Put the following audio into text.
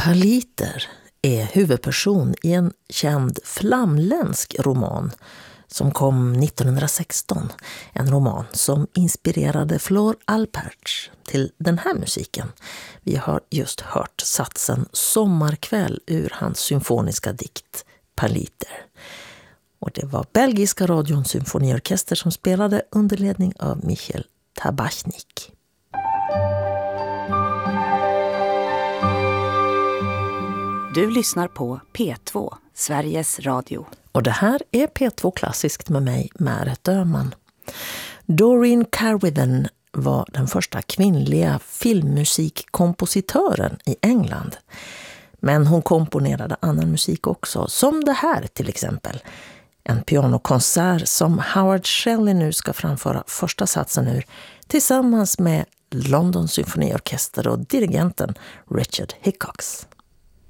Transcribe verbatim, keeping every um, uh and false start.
Paliter är huvudperson i en känd flamländsk roman som kom nittonhundrasexton. En roman som inspirerade Floor Alpertz till den här musiken. Vi har just hört satsen Sommarkväll ur hans symfoniska dikt Paliter. Och det var belgiska radions symfoniorkester som spelade under ledning av Michel Tabachnik. Du lyssnar på P två, Sveriges Radio. Och det här är P två Klassiskt med mig, Märet Öhman. Doreen Carwithen var den första kvinnliga filmmusikkompositören i England. Men hon komponerade annan musik också, som det här till exempel. En pianokonsert som Howard Shelley nu ska framföra första satsen ur tillsammans med London Symfoniorkester och dirigenten Richard Hickox.